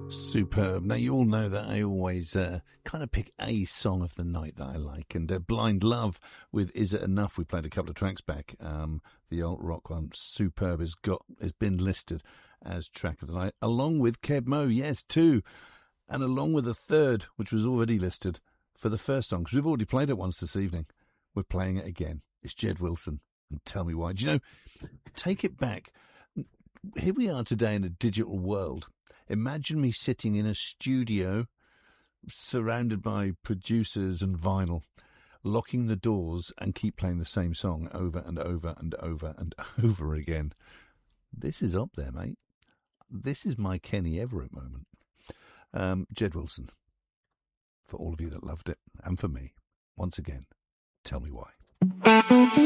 Superb. Now, you all know that I always kind of pick a song of the night that I like. And Blind Love with Is It Enough? We played a couple of tracks back. The alt rock one, Superb, has been listed as track of the night, along with Keb Mo, yes, two. And along with a third, which was already listed for the first song, because we've already played it once this evening. We're playing it again. It's Jed Wilson. And Tell Me Why. Do you know, take it back. Here we are today in a digital world. Imagine me sitting in a studio surrounded by producers and vinyl, locking the doors and keep playing the same song over and over and over and over again. This is up there, mate. This is my Kenny Everett moment. Jed Wilson, for all of you that loved it, and for me, once again, Tell Me Why.